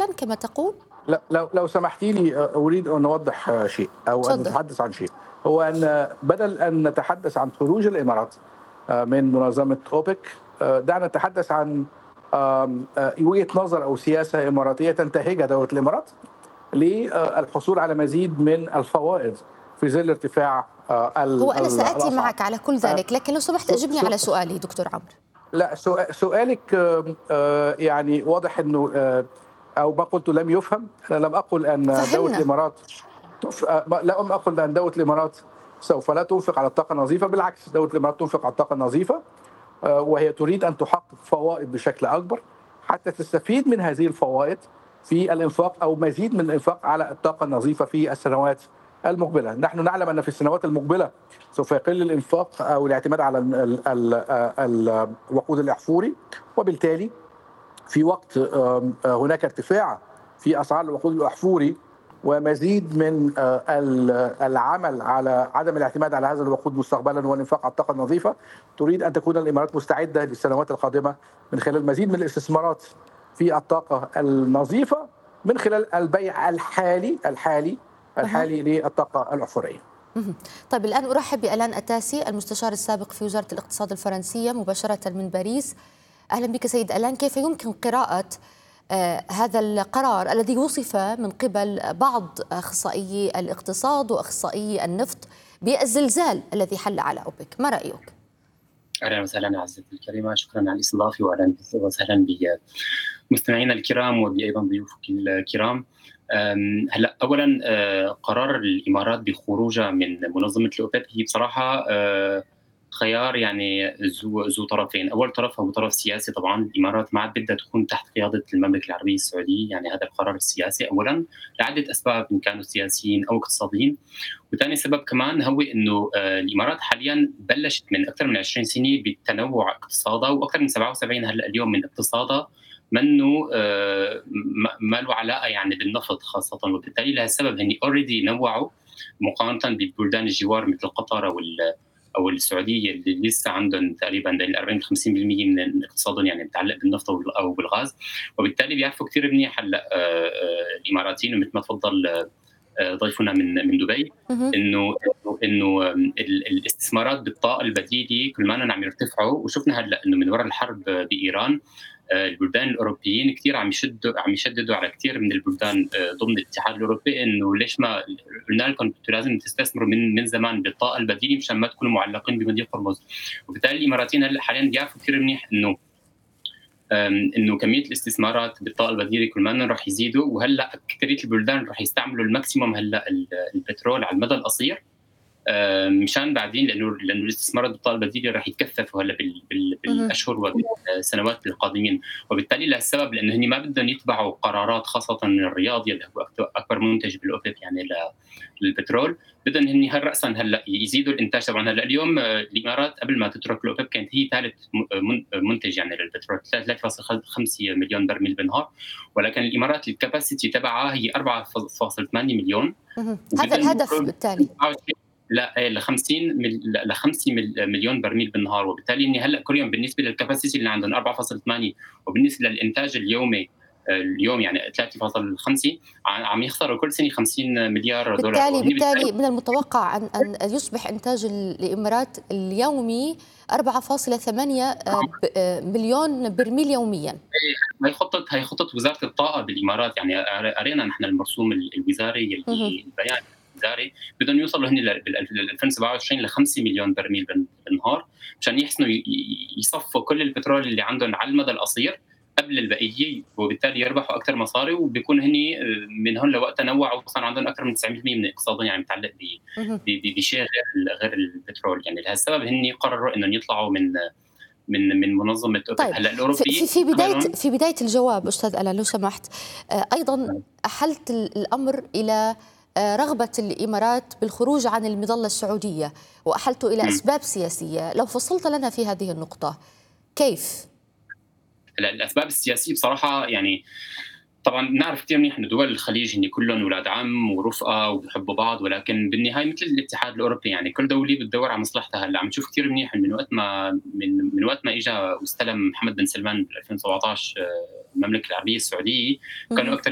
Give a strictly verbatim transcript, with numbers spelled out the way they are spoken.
فعلا كما تقول؟ لا لو لو سمحتِ لي أ أريد أن أوضّح شيء أو أن تفضل. نتحدث عن شيء، هو أن بدل أن نتحدث عن خروج الإمارات آآ من منظمة أوبك، آآ دعنا نتحدث عن آمم آآ وجهة نظر أو سياسة إماراتية تنتهجها دولة الإمارات للحصول على مزيد من الفوائد في ظل ارتفاع آآ ال هو أنا ال سآتي الأسعار. معك على كل آآ ذلك، لكن لو سمحت س أجبني س على سؤالي دكتور عمرو. لأ سؤ سؤالِك آمم آآ يعني واضح إنه آآ أو ما قُلته لم يُفهم، أنا لم أقل أن دولة فهمنا. الإمارات تف أ م لم أقل بأن دولة الإمارات سوف لا تنفق على الطاقة النظيفة، بالعكس دولة الإمارات تنفق على الطاقة النظيفة، آآ وهي تريد أن تحقق فوائد بشكل أكبر، حتى تستفيد من هذه الفوائد في الإنفاق أو مزيد من الإنفاق على الطاقة النظيفة في السنوات المقبلة. نحن نعلم أن في السنوات المقبلة سوف يقل الإنفاق أو الاعتماد على ال ال ال الوقود الأحفوري، وبالتالي في وقت آمم هناك ارتفاع في أسعار الوقود الأحفوري ومزيد من آآ ال العمل على عدم الاعتماد على هذا الوقود مستقبلًا والإنفاق على الطاقة النظيفة، تريد أن تكون الإمارات مستعدة للسنوات القادمة من خلال مزيد من الاستثمارات في الطاقة النظيفة من خلال البيع الحالي الحالي أها. الحالي للطاقة الأحفورية. اهم. طيب الآن أرحب بألان أتاسي المستشار السابق في وزارة الاقتصاد الفرنسية مباشرة من باريس. أهلا بك سيد ألان، كيف يمكن قراءة آه هذا القرار الذي وصف من قبل بعض أخصائيي الاقتصاد وأخصائيي النفط بالزلزال الذي حل على أوبك؟ ما رأيك؟ اهلا وسهلا عزيزتي الكريمه، شكرا على الاستضافه واهلا وسهلا بمستمعينا الكرام وبايضا ضيوفك الكرام. هلا اولا قرار الامارات بخروجها من منظمه الاوبك هي بصراحه خيار يعني ذو ذو طرفين، اول طرف هو طرف سياسي، طبعا الامارات ما عاد بدها تكون تحت قياده المملكه العربيه السعوديه، يعني هذا القرار السياسي اولا لعده اسباب ان كانوا سياسيين او اقتصاديين. وثاني سبب كمان هو انه الامارات حاليا بلشت من اكثر من عشرين سنه بتنوع اقتصادها، واكثر من سبعة وسبعين هلا اليوم من اقتصادها منه ما له علاقه يعني بالنفط خاصه، وبالتالي لهالسبب هن اوريدي نوعوا مقارنه ببلدان الجوار مثل قطر او او السعوديه اللي لسه عندهم تقريبا أربعين خمسين بالمئة من اقتصادهم يعني متعلق بالنفط او بالغاز، وبالتالي بيعرفوا كثير منيح هلا الاماراتيين، ومثل ما تفضل ضيفنا من من دبي انه انه الاستثمارات بالطاقه البديله كل ما عم يرتفعوا، وشفنا هلا انه من وراء الحرب بايران البلدان الاوروبيين كثير عم يشدوا عم يشددوا على كثير من البلدان ضمن الاتحاد الاوروبي انه ليش ما قلنا لكم انتم لازم تستثمروا من من زمان بالطاقه البديله مشان ما تكونوا معلقين بمضيق هرمز. وبالتالي الاماراتيين هلا حاليا بيعرفوا كثير منيح انه انه كميه الاستثمارات بالطاقه البديله كل ما رح يزيدوا، وهلا اكثريه البلدان رح يستعملوا الماكسيموم هلا البترول على المدى القصير مشان بعدين لانه لانه الاستثمارات بالطاقه البديله رح يتكثفوا هلا بالاشهر والسنوات القادمين، وبالتالي لهالسبب لانه هن ما بدهم يتبعوا قرارات خاصه من الرياض اللي هو اكبر منتج بالاوبك يعني للبترول، بدهم هن راسا هلا يزيدوا الانتاج. طبعا هلا اليوم الامارات قبل ما تترك الاوبك كانت هي ثالث منتج يعني للبترول ثلاثة فاصلة خمسة مليون برميل بالنهار، ولكن الامارات الكباسيتي تبعها هي أربعة فاصلة ثمانية مليون. هذا الهدف بالتالي لا ل خمسين ل خمسة مليون برميل بالنهار، وبالتالي اني هلا كل يوم بالنسبه للكباسيتي اللي عندهم أربعة فاصلة ثمانية وبالنسبه للانتاج اليومي اليوم يعني ثلاثة فاصلة خمسة عم يخسروا كل سنه خمسين مليار دولار. بالتالي بالتالي من المتوقع ان ان يصبح انتاج الامارات اليومي أربعة فاصلة ثمانية مليون برميل يوميا. هي خطه هي خطه وزاره الطاقه بالامارات، يعني قرينا نحن المرسوم الوزاري اللي البيان الوزاري بدهم يوصلوا هن بال ألفين وسبعة وعشرين ل خمسة مليون برميل بالنهار مشان يحسنوا يصفوا كل البترول اللي عندهم على المدى القصير قبل البقيه، وبالتالي يربحوا اكثر مصاري، وبيكون هن من هون لوقت تنوعوا وصار عندهم اكثر من تسعين بالمئة من اقتصادهم يعني متعلق بشيء غير غير البترول. يعني لهالسبب هن قرروا انهم يطلعوا من من من منظمه اوبك. طيب هلا الاوروبيين في, في بدايه في بدايه الجواب استاذ ألان لو سمحت ايضا احلت الامر الى رغبة الإمارات بالخروج عن المظلة السعودية وأحلت إلى أسباب سياسية، لو فصلت لنا في هذه النقطة كيف؟ الأسباب السياسية بصراحة يعني طبعا نعرف كثير منيح انه دول الخليج هن كلهم اولاد عم ورفقه وبيحبوا بعض، ولكن بالنهايه مثل الاتحاد الاوروبي يعني كل دوله بتدور على مصلحتها. هلا عم نشوف كثير منيح من وقت ما من من وقت ما اجى واستلم محمد بن سلمان ب ألفين وسبعطعش المملكه العربيه السعوديه كانوا اكثر